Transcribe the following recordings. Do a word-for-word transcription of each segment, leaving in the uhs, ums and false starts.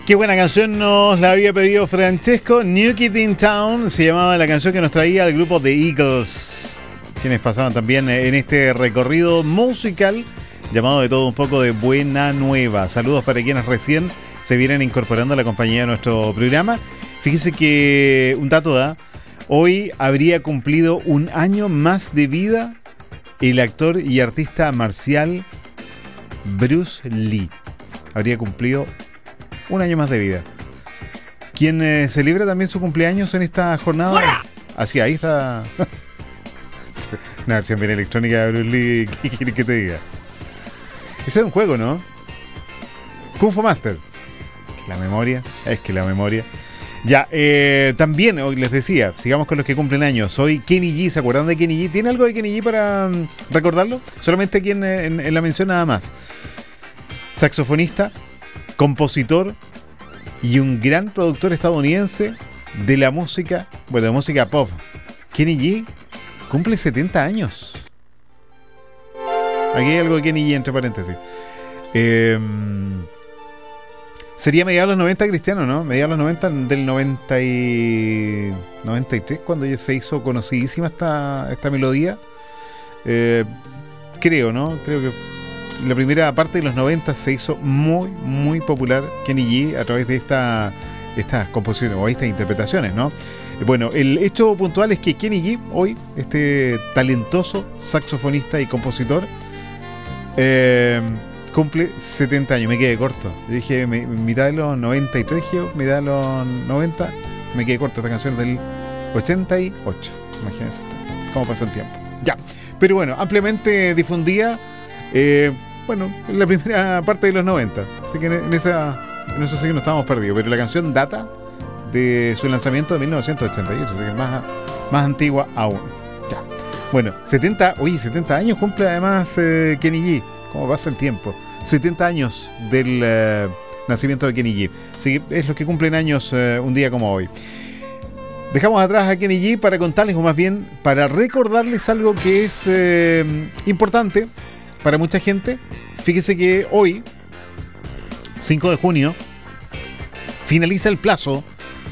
Qué buena canción nos la había pedido Francesco. New Kid in Town se llamaba la canción que nos traía el grupo The Eagles, quienes pasaban también en este recorrido musical llamado de todo un poco de Buena Nueva. Saludos para quienes recién se vienen incorporando a la compañía de nuestro programa. Fíjese que un dato da, hoy habría cumplido un año más de vida el actor y artista marcial Bruce Lee. Habría cumplido un año más de vida. Quien eh, celebra también su cumpleaños en esta jornada. Así, ahí está. Una versión bien electrónica de Bruce Lee. ¿Qué quiere que te diga? Ese es un juego, ¿no? Kung Fu Master. La memoria, es que la memoria. Ya, eh, también hoy les decía, sigamos con los que cumplen años. Hoy Kenny G, ¿se acuerdan de Kenny G? ¿Tiene algo de Kenny G para um, recordarlo? Solamente aquí en, en, en la mención nada más. Saxofonista, compositor y un gran productor estadounidense de la música, bueno, de música pop. Kenny G cumple setenta años. Aquí hay algo de Kenny G entre paréntesis. Eh, sería mediados de los noventa cristiano, ¿no? Mediados de los noventa, del noventa y noventa y tres, cuando ya se hizo conocidísima esta, esta melodía. Eh, creo, ¿no? Creo que la primera parte de los noventa se hizo muy, muy popular Kenny G a través de esta, estas composiciones o estas interpretaciones, ¿no? Bueno, el hecho puntual es que Kenny G, hoy, este talentoso saxofonista y compositor, eh, cumple setenta años. Me quedé corto. Yo dije, me, mitad de los noventa y tres, dije, mitad de los noventa, me quedé corto. Esta canción es del ochenta y ocho. Imagínense usted cómo pasó el tiempo. Ya. Pero bueno, ampliamente difundida. Eh, Bueno, en la primera parte de los noventa. Así que en esa en eso sí que no estábamos perdidos. Pero la canción data de su lanzamiento de mil novecientos ochenta y ocho. Así que es más, más antigua aún. Ya. Bueno, setenta, oye, setenta años cumple además eh, Kenny G. ¿Cómo pasa el tiempo? setenta años del eh, nacimiento de Kenny G. Así que es los que cumplen años eh, un día como hoy. Dejamos atrás a Kenny G para contarles, o más bien para recordarles algo que es eh, importante para mucha gente. Fíjese que hoy, cinco de junio, finaliza el plazo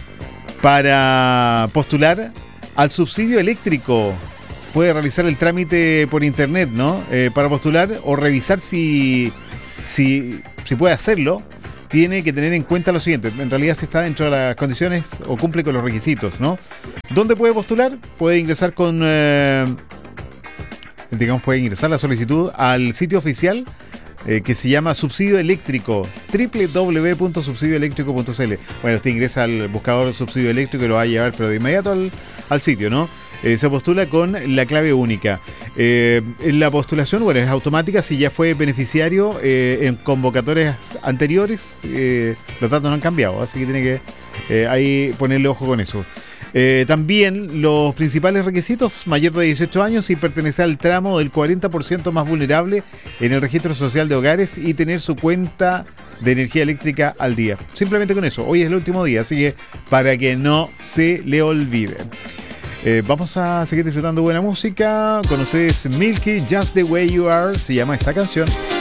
para postular al subsidio eléctrico. Puede realizar el trámite por internet, ¿no? Eh, para postular o revisar si, si, si puede hacerlo, tiene que tener en cuenta lo siguiente. En realidad, si está dentro de las condiciones o cumple con los requisitos, ¿no? ¿Dónde puede postular? Puede ingresar con... Eh, digamos, puede ingresar la solicitud al sitio oficial eh, que se llama Subsidio Eléctrico, doble u doble u doble u punto subsidio eléctrico punto c l. Bueno, usted ingresa al buscador Subsidio Eléctrico y lo va a llevar, pero de inmediato al, al sitio, ¿no? Eh, se postula con la clave única. Eh, la postulación, bueno, es automática si ya fue beneficiario eh, en convocatorias anteriores. Eh, los datos no han cambiado, así que tiene que eh, ahí ponerle ojo con eso. Eh, también los principales requisitos: mayor de dieciocho años y pertenecer al tramo del cuarenta por ciento más vulnerable en el registro social de hogares y tener su cuenta de energía eléctrica al día. Simplemente con eso. Hoy es el último día, así que para que no se le olvide. Eh, vamos a seguir disfrutando buena música. Con ustedes Milky, Just the Way You Are, se llama esta canción.